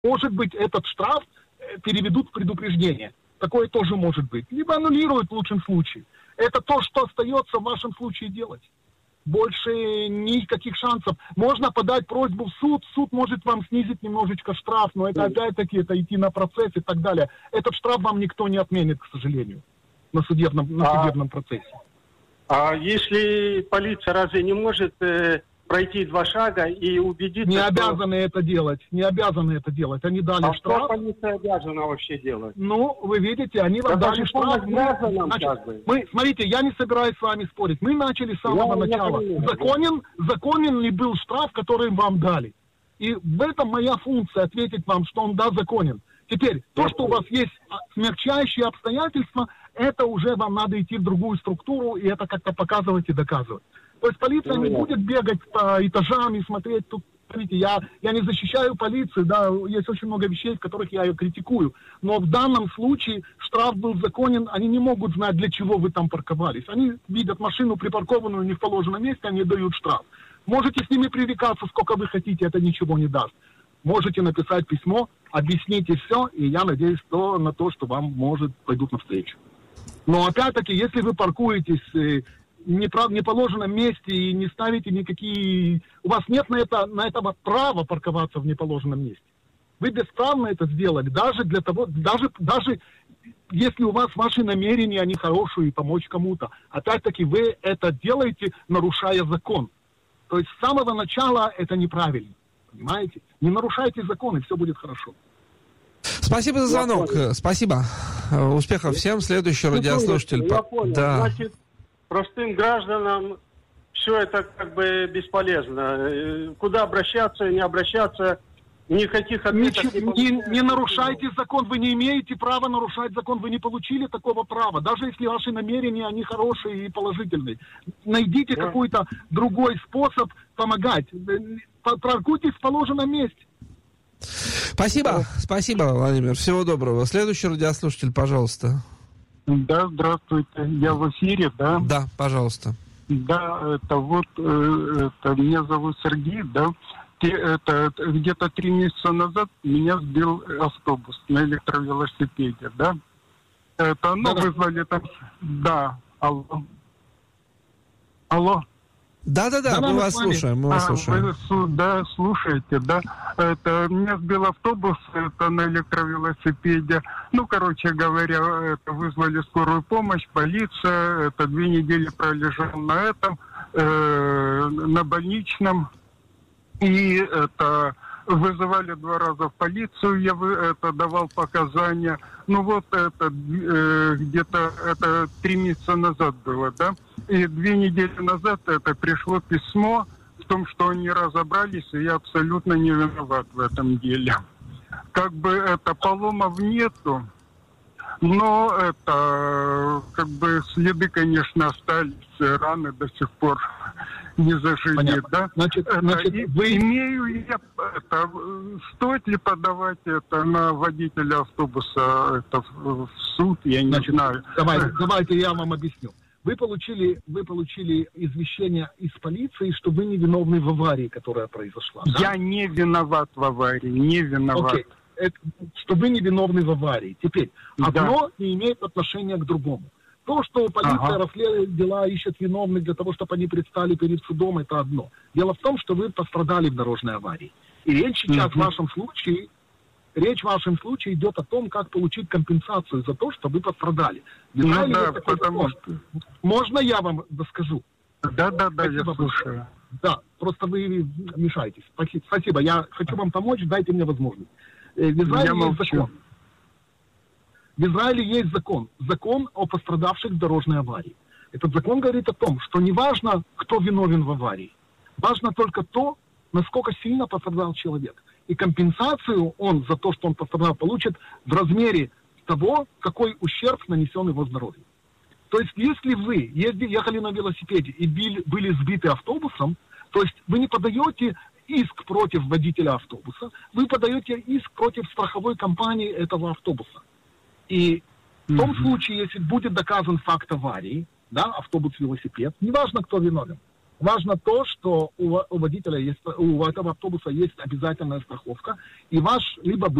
Может быть, этот штраф переведут в предупреждение. Такое тоже может быть. Либо аннулируют в лучшем случае. Это то, что остается в вашем случае делать. Больше никаких шансов. Можно подать просьбу в суд может вам снизить немножечко штраф, но это опять-таки это идти на процесс и так далее. Этот штраф вам никто не отменит, к сожалению, на судебном процессе. А если полиция разве не может пройти 2 шага и убедиться, Не обязаны это делать. Они дали штраф. Что полиция обязана вообще делать? Ну, вы видите, они вам дали штраф. Смотрите, я не собираюсь с вами спорить. Мы начали с самого начала. Законен ли был штраф, который вам дали? И в этом моя функция ответить вам, что он, да, законен. Теперь, то, что у вас есть смягчающие обстоятельства, это уже вам надо идти в другую структуру и это как-то показывать и доказывать. То есть полиция не будет бегать по этажам и смотреть. Тут, смотрите, я не защищаю полицию, да, есть очень много вещей, в которых я ее критикую. Но в данном случае штраф был законен, они не могут знать, для чего вы там парковались. Они видят машину припаркованную не в положенном месте, они дают штраф. Можете с ними пререкаться сколько вы хотите, это ничего не даст. Можете написать письмо, объясните все, и я надеюсь на то, что вам, может, пойдут навстречу. Но опять-таки, если вы паркуетесь в неположенном месте и не ставите никакие... У вас нет на этого права парковаться в неположенном месте. Вы бесправно это сделали, даже если у вас ваши намерения, они хорошие, и помочь кому-то. Опять-таки, вы это делаете, нарушая закон. То есть с самого начала это неправильно. Понимаете? Не нарушайте закон, и все будет хорошо. Спасибо за звонок. Спасибо. Успехов всем. Следующий радиослушатель. Я понял. Да. Значит, простым гражданам все это как бы бесполезно. Куда обращаться, не обращаться, никаких ответов не нарушайте закон. Вы не имеете права нарушать закон. Вы не получили такого права. Даже если ваши намерения, они хорошие и положительные. Найдите какой-то другой способ помогать. Паркуйтесь в положенном месте. Спасибо, Владимир. Всего доброго. Следующий радиослушатель, пожалуйста. Да, здравствуйте. Я в эфире, да? Да, пожалуйста. Да, меня зовут Сергей, да. Где-то 3 месяца назад меня сбил автобус на электровелосипеде, да. Вызвали там... Да, алло. Да, мы вас слушаем, Вы слушаете, да. Меня сбил автобус на электровелосипеде. Короче говоря, вызвали скорую помощь, полиция. 2 недели пролежал на этом, на больничном. И вызывали 2 раза в полицию, я давал показания. Где-то 3 месяца назад было, да. И 2 недели назад пришло письмо в том, что они разобрались, и я абсолютно не виноват в этом деле. Как бы поломов нету, но следы, конечно, остались, раны до сих пор не зажили. Понятно. Да? Значит, стоит ли подавать это на водителя автобуса в суд, я не знаю. Давайте я вам объясню. Вы получили извещение из полиции, что вы не виновны в аварии, которая произошла. Да? Я не виноват в аварии, не виноват. Окей. Что вы не виновны в аварии. Теперь, одно не имеет отношения к другому. То, что полиция расследует дела, ищет виновных для того, чтобы они предстали перед судом, это одно. Дело в том, что вы пострадали в дорожной аварии. И речь сейчас в вашем случае идет о том, как получить компенсацию за то, что вы пострадали. Потому что... Можно я вам расскажу? Да, я слушаю. Да, просто вы мешаетесь. Спасибо. Я хочу вам помочь, дайте мне возможность. В Израиле есть закон. Закон о пострадавших в дорожной аварии. Этот закон говорит о том, что не важно, кто виновен в аварии. Важно только то, насколько сильно пострадал человек. И компенсацию он за то, что он пострадал, получит в размере того, какой ущерб нанесен его здоровью. То есть, если вы ехали на велосипеде и были сбиты автобусом, то есть вы не подаете иск против водителя автобуса, вы подаете иск против страховой компании этого автобуса. И в том случае, если будет доказан факт аварии, да, автобус-велосипед, неважно, кто виновен, Важно то, что у водителя есть, у этого автобуса есть обязательная страховка, и ваш либо